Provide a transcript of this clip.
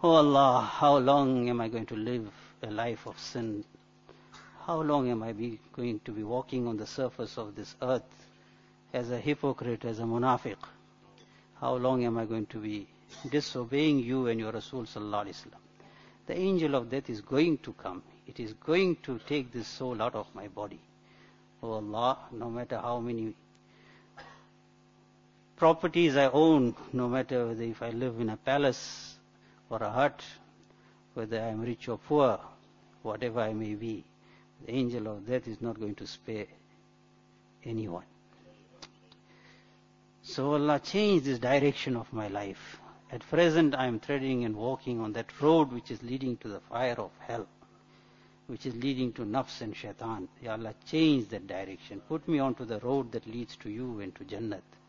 Oh Allah, how long am I going to live a life of sin? How long am I going to be walking on the surface of this earth as a hypocrite, as a munafiq? How long am I going to be disobeying you and your Rasul sallallahu alaihi wasallam? The angel of death is going to come. It is going to take this soul out of my body. Oh Allah, no matter how many properties I own, no matter whether if I live in a palace or a hut, whether I am rich or poor, whatever I may be, the angel of death is not going to spare anyone. So Allah changed this direction of my life. At present I am treading and walking on that road which is leading to the fire of hell, which is leading to nafs and shaitan. Ya Allah, change that direction. Put me onto the road that leads to you and to Jannat.